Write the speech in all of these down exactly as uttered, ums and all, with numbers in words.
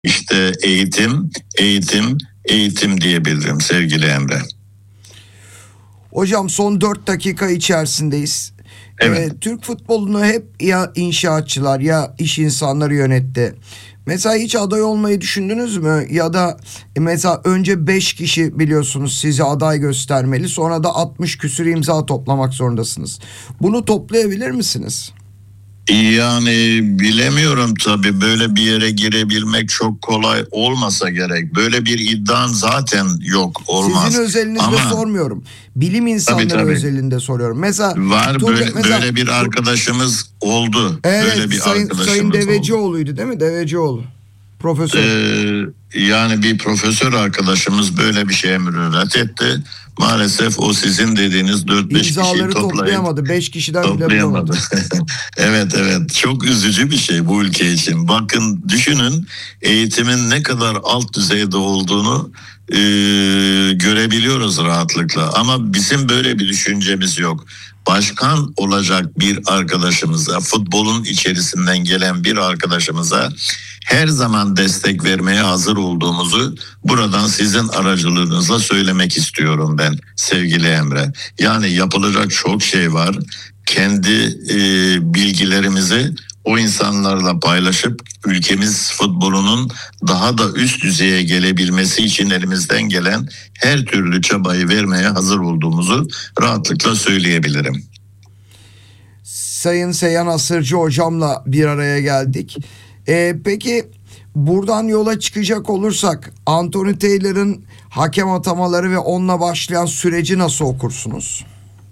İşte eğitim, eğitim, eğitim diyebilirim sevgili Emre. Hocam son dört dakika içerisindeyiz. Evet. Ee, Türk futbolunu hep ya inşaatçılar ya iş insanları yönetti. Mesela hiç aday olmayı düşündünüz mü? Ya da e, mesela önce beş kişi biliyorsunuz sizi aday göstermeli. Sonra da altmış küsür imza toplamak zorundasınız. Bunu toplayabilir misiniz? Yani bilemiyorum tabii, böyle bir yere girebilmek çok kolay olmasa gerek. Böyle bir iddian zaten yok, olmaz. Sizin özelinizde Ama sormuyorum. Bilim tabii insanları tabii özelinde soruyorum. Mesela var, Turga, böyle mesela böyle bir Tur- arkadaşımız oldu. evet, Böyle bir Sayın Sayın arkadaşımız oldu. Devecioğlu'ydu değil mi? Devecioğlu. Profesör. Ee, Yani bir profesör arkadaşımız böyle bir şeye müracaat etti. Maalesef o sizin dediğiniz dört beş kişiyi İmzaları toplayıp toplayamadı. Beş kişiden bile toplayamadı. bulamadı. Evet evet, çok üzücü bir şey bu ülke için. Bakın, düşünün, eğitimin ne kadar alt düzeyde olduğunu e, görebiliyoruz rahatlıkla. Ama bizim böyle bir düşüncemiz yok. Başkan olacak bir arkadaşımıza, futbolun içerisinden gelen bir arkadaşımıza her zaman destek vermeye hazır olduğumuzu buradan sizin aracılığınızla söylemek istiyorum ben sevgili Emre. Yani yapılacak çok şey var. Kendi e, bilgilerimizi o insanlarla paylaşıp ülkemiz futbolunun daha da üst düzeye gelebilmesi için elimizden gelen her türlü çabayı vermeye hazır olduğumuzu rahatlıkla söyleyebilirim. Sayın Seyhan Asırcı hocamla bir araya geldik. Ee, peki buradan yola çıkacak olursak Anthony Taylor'ın hakem atamaları ve onunla başlayan süreci nasıl okursunuz?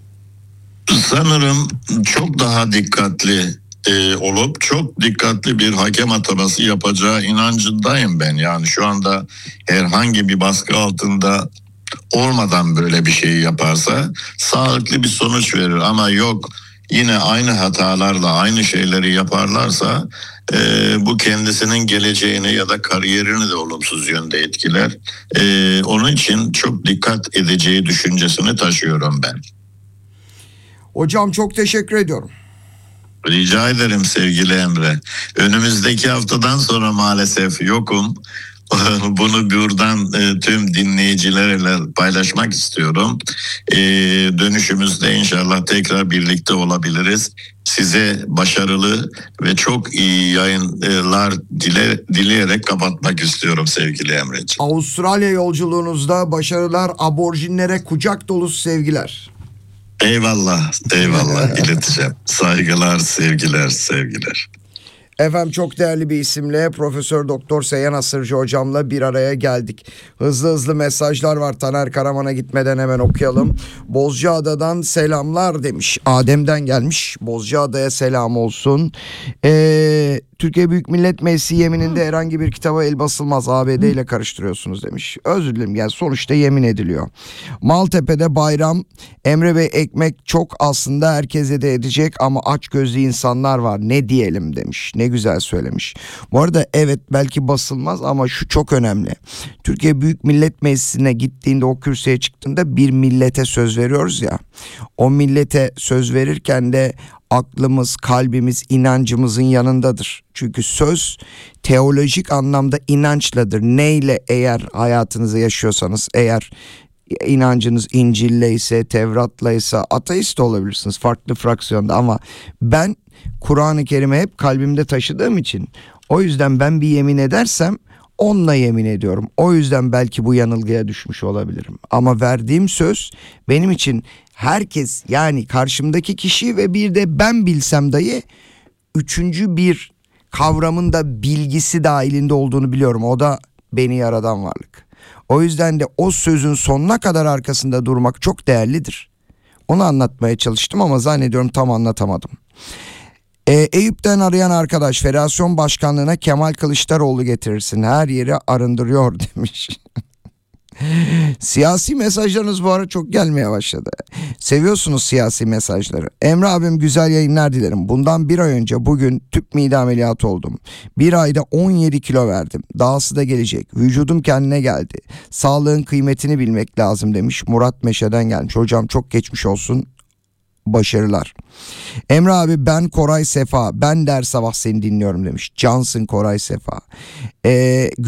Sanırım çok daha dikkatli e, olup çok dikkatli bir hakem ataması yapacağı inancındayım ben. Yani şu anda herhangi bir baskı altında olmadan böyle bir şey yaparsa sağlıklı bir sonuç verir. Ama yok, yine aynı hatalarla aynı şeyleri yaparlarsa e, bu kendisinin geleceğini ya da kariyerini de olumsuz yönde etkiler. E, onun için çok dikkat edeceği düşüncesini taşıyorum ben. Hocam çok teşekkür ediyorum. Rica ederim sevgili Emre. Önümüzdeki haftadan sonra maalesef yokum. Bunu buradan e, tüm dinleyicilerle paylaşmak istiyorum. E, dönüşümüzde inşallah tekrar birlikte olabiliriz. Size başarılı ve çok iyi yayınlar dile, dileyerek kapatmak istiyorum sevgili Emre'ciğim. Avustralya yolculuğunuzda başarılar, aborjinlere kucak dolusu sevgiler. Eyvallah, eyvallah ileteceğim. Saygılar, sevgiler, sevgiler. Efendim çok değerli bir isimle Profesör Doktor Seyhan Asırcı hocamla bir araya geldik. Hızlı hızlı mesajlar var. Taner Karaman'a gitmeden hemen okuyalım. Bozcaada'dan selamlar demiş. Adem'den gelmiş. Bozcaada'ya selam olsun. Eee Türkiye Büyük Millet Meclisi yemininde herhangi bir kitaba el basılmaz, A B D ile karıştırıyorsunuz demiş. Özür dilerim, yani sonuçta yemin ediliyor. Maltepe'de bayram. Emre Bey, ekmek çok aslında herkese de edecek ama aç gözlü insanlar var, ne diyelim demiş. Ne güzel söylemiş. Bu arada evet, belki basılmaz ama şu çok önemli. Türkiye Büyük Millet Meclisi'ne gittiğinde, o kürsüye çıktığında bir millete söz veriyoruz ya. O millete söz verirken de aklımız, kalbimiz, inancımızın yanındadır. Çünkü söz teolojik anlamda inançladır. Neyle eğer hayatınızı yaşıyorsanız, eğer inancınız İncil'le ise, Tevrat'la ise, ateist de olabilirsiniz farklı fraksiyonda, ama ben Kur'an-ı Kerim'i hep kalbimde taşıdığım için, o yüzden ben bir yemin edersem onunla yemin ediyorum. O yüzden belki bu yanılgıya düşmüş olabilirim. Ama verdiğim söz benim için herkes, yani karşımdaki kişi ve bir de ben bilsem dahi üçüncü bir kavramın da bilgisi dahilinde olduğunu biliyorum. O da beni yaradan varlık. O yüzden de o sözün sonuna kadar arkasında durmak çok değerlidir. Onu anlatmaya çalıştım ama zannediyorum tam anlatamadım. Ee, Eyüp'ten arayan arkadaş, federasyon başkanlığına Kemal Kılıçdaroğlu getirirsin, her yeri arındırıyor demiş. Siyasi mesajlarınız bu ara çok gelmeye başladı. Seviyorsunuz siyasi mesajları. Emre abim, güzel yayınlar dilerim. Bundan bir ay önce bugün tüp mide ameliyatı oldum. Bir ayda on yedi kilo verdim. Dahası da gelecek. Vücudum kendine geldi. Sağlığın kıymetini bilmek lazım demiş. Murat Meşe'den gelmiş. Hocam çok geçmiş olsun. Başarılar. Emre abi, ben Koray Sefa. Ben de her sabah seni dinliyorum demiş. Cansın Koray Sefa. Ee,